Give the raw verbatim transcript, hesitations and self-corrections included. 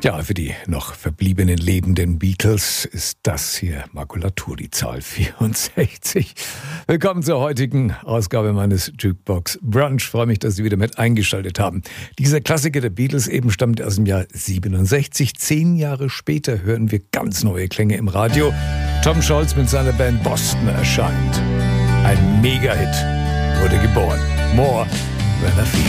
Ja, für die noch verbliebenen lebenden Beatles ist das hier Makulatur, die Zahl vierundsechzig. Willkommen zur heutigen Ausgabe meines Jukebox Brunch. Ich freue mich, dass Sie wieder mit eingeschaltet haben. Dieser Klassiker der Beatles eben stammt aus dem Jahr siebenundsechzig. Zehn Jahre später hören wir ganz neue Klänge im Radio. Tom Scholz mit seiner Band Boston erscheint. Ein Mega-Hit wurde geboren. More Than a Feeling.